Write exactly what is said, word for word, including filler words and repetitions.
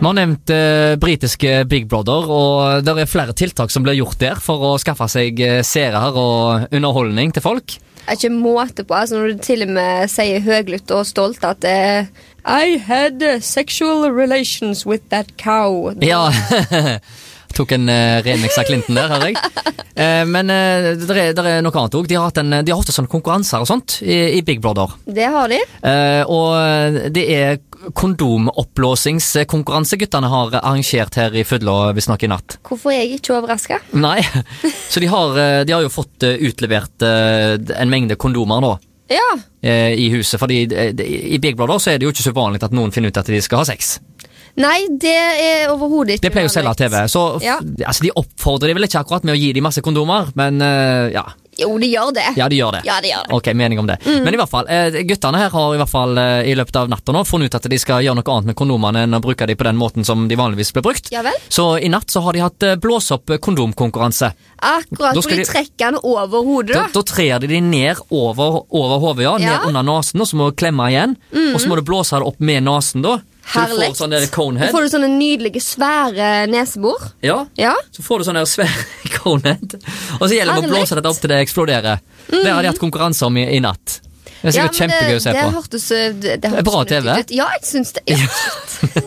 Vi har nevnt eh, britiske Big Brother, og det er flere tiltak som blir gjort der for å skaffe seg eh, seere og underholdning til folk. Det er ikke måte på, altså når du til og med sier høglytt og stolt at det, I had sexual relations with that cow. Ja, tok en uh, remix av Clinton der, hører jeg. Uh, men uh, det er, er noe annet også. De har hatt en, de har hatt sånne konkurranser og sånt i, i Big Brother. Det har de. Uh, og det er kondomoppblåsingskonkurranse guttene har arrangert her i Fydla hvis nok i natt. Hvorfor er jeg ikke overrasket? Nei, så de har, de har jo fått utlevert uh, en mengde kondomer nå. Ja. Uh, I huset, fordi uh, i Big Brother så er det jo ikke så vanlig at noen finner ut at de skal ha sex. Nei, det er overhodet ikke. Det pleier å selge T V, så ja. altså, de oppfordrer de vel ikke akkurat med å gi de masse kondomer, men uh, ja. Jo, de gjør det. Ja, de gjør det. Ja, de gjør det. Ok, mening om det. Mm. Men i hvert fall, uh, guttene her har i hvert fall uh, i løpet av natten nå funnet ut at de skal gjøre noe annet med kondomene enn å bruke de på den måten som de vanligvis blir brukt. Ja vel. Så i natt så har de hatt uh, blås opp kondomkonkurranse. Akkurat, hvor de, de trekker den over hodet da. Da, da trer de de ned over, over hodet, ja, ja. Ned under nasen, og så må du klemme igjen, mm. og så må du blåse det opp med nasen da. Herlig. Så du får sånne conehead. Så får du sånne nydelige, svære nesebor. Ja. ja. Så får du sånne svære conehead. Og så gjelder det å blåse dette opp til det eksploderer. Mm. Det har de hatt konkurranse om i, i natt. Det er sikkert ja, kjempegøy å se det, på. Det hørtes, det, det hørtes bra T V. Ja, jeg synes det. Ja.